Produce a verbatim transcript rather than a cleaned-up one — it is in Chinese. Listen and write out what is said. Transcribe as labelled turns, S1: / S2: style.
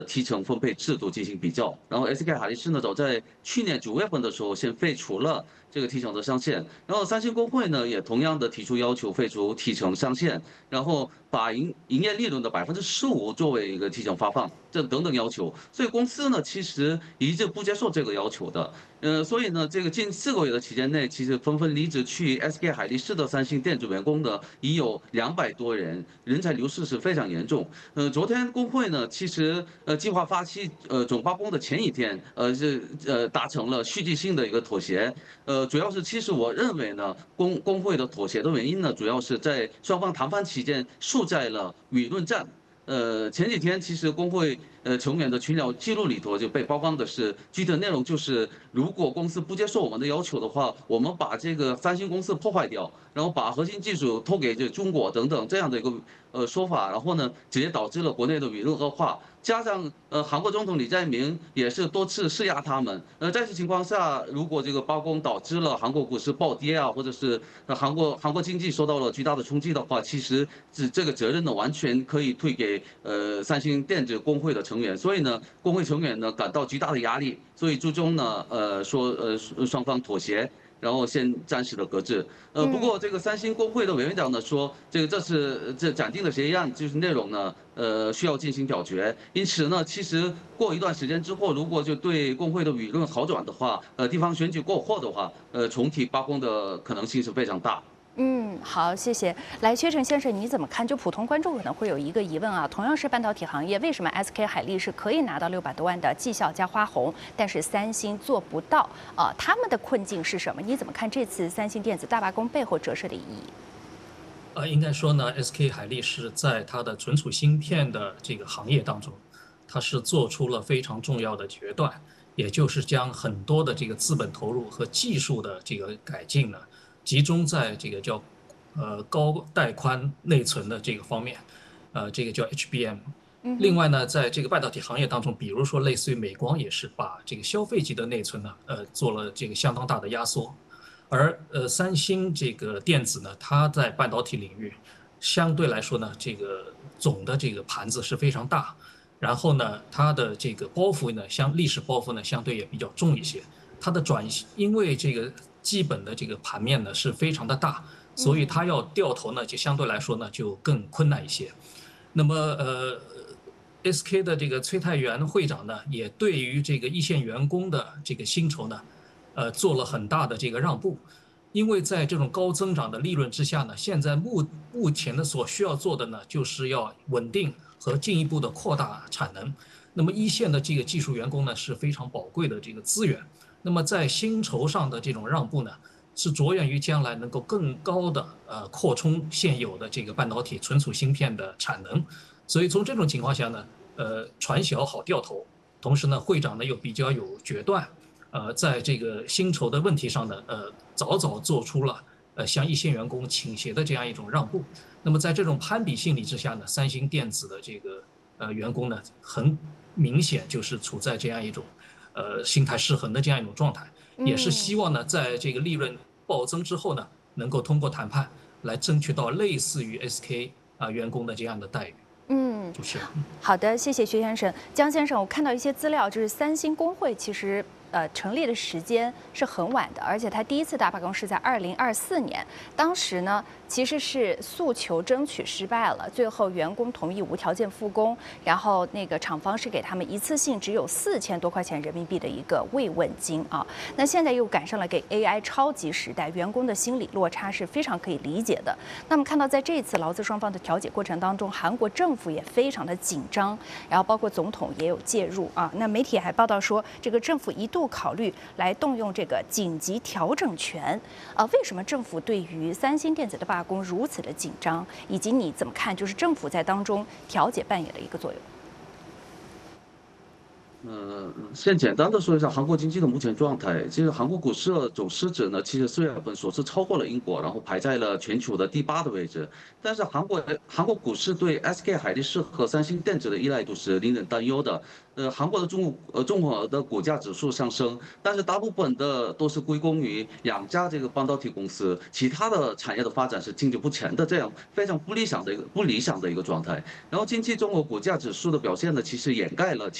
S1: 提成分配制度进行比较。然后 S K 海力士呢，早在去年九月份的时候，先废除了这个提成的上限。然后三星工会呢，也同样的提出要求废除提成上限，然后把营营业利润的百分之十五作为一个提成发放，这等等要求。所以公司呢，其实一直不接受这个要求的。呃，所以呢，这个近四个月的期间内，其实纷纷离职去 S K 海力士的三星电子员工呢，已有两百多人，人才流失是非常严重。呃，昨天工会呢，其实呃计划发起呃总罢工的前一天，呃是呃达成了续期性的一个妥协。呃，主要是其实我认为呢，工工会的妥协的原因呢，主要是在双方谈判期间输在了舆论战。呃，前几天其实工会呃成员的群聊记录里头就被曝光的是具体的内容，就是如果公司不接受我们的要求的话，我们把这个三星公司破坏掉，然后把核心技术偷给这中国等等这样的一个呃说法，然后呢，直接导致了国内的舆论恶化，加上呃韩国总统李在明也是多次施压他们，呃在此情况下，如果这个罢工导致了韩国股市暴跌啊，或者是呃韩国韩国经济受到了巨大的冲击的话，其实是这个责任呢完全可以推给呃三星电子工会的成员，所以呢，工会成员呢感到巨大的压力，所以最终呢呃说呃双方妥协。然后先暂时的搁置。呃，不过这个三星工会的委员长呢说，这个这次这暂定的协议案就是内容呢，呃，需要进行表决。因此呢，其实过一段时间之后，如果就对工会的舆论好转的话，呃，地方选举过后的话，呃，重提罢工的可能性是非常大。
S2: 嗯，好，谢谢。来，薛成先生，你怎么看？就普通观众可能会有一个疑问啊，同样是半导体行业，为什么 S K 海力士可以拿到六百多万的绩效加花红，但是三星做不到啊？他们的困境是什么？你怎么看这次三星电子大罢工背后折射的意义？
S3: 呃，应该说呢，S K 海力士在它的存储芯片的这个行业当中，它是做出了非常重要的决断，也就是将很多的这个资本投入和技术的这个改进呢，集中在这个叫呃高带宽内存的这个方面，呃，这个叫 H B M。另外呢，在这个半导体行业当中，比如说类似于美光也是把这个消费级的内存呢，呃，做了这个相当大的压缩。而呃，三星这个电子呢，它在半导体领域相对来说呢，这个总的这个盘子是非常大，然后呢，它的这个包袱呢，相历史包袱呢，相对也比较重一些。它的转型，因为这个基本的这个盘面呢是非常的大，所以它要掉头呢，就相对来说呢就更困难一些。那么呃，S K 的这个崔泰元会长呢，也对于这个一线员工的这个薪酬呢，呃，做了很大的这个让步，因为在这种高增长的利润之下呢，现在目目前的所需要做的呢，就是要稳定和进一步的扩大产能。那么一线的这个技术员工呢，是非常宝贵的这个资源。那么在薪酬上的这种让步呢，是着眼于将来能够更高的呃扩充现有的这个半导体存储芯片的产能。所以从这种情况下呢，呃，传小好掉头，同时呢，会长呢又比较有决断。呃，在这个薪酬的问题上呢，呃，早早做出了呃向一线员工倾斜的这样一种让步。那么在这种攀比心理之下呢，三星电子的这个呃员工呢，很明显就是处在这样一种呃心态失衡的这样一种状态，也是希望呢，在这个利润暴增之后呢，能够通过谈判来争取到类似于 S K 啊、呃、员工的这样的待遇。
S2: 嗯，
S3: 主持人，
S2: 好的，谢谢薛先生。江先生，我看到一些资料，就是三星工会其实。呃，成立的时间是很晚的，而且他第一次大罢工是在二零二四年，当时呢其实是诉求争取失败了，最后员工同意无条件复工，然后那个厂方是给他们一次性只有四千多块钱人民币的一个慰问金啊。那现在又赶上了给 A I 超级时代，员工的心理落差是非常可以理解的。那么看到在这一次劳资双方的调解过程当中，韩国政府也非常的紧张，然后包括总统也有介入啊。那媒体还报道说，这个政府一度考虑来动用这个紧急调整权，呃，为什么政府对于三星电子的罢工如此的紧张，以及你怎么看，就是政府在当中调解扮演的一个作用？
S1: 呃，先简单的说一下韩国经济的目前状态。其实韩国股市的总市值呢，其实四月份首次超过了英国，然后排在了全球的第八的位置。但是韩国韩国股市对 S K 海力士和三星电子的依赖度是令人担忧的。呃，韩国的中呃综合的股价指数上升，但是大部分的都是归功于两家这个半导体公司，其他的产业的发展是经久不前的，这样非常不理想的一个不理想的一个状态。然后近期中国股价指数的表现呢，其实掩盖了。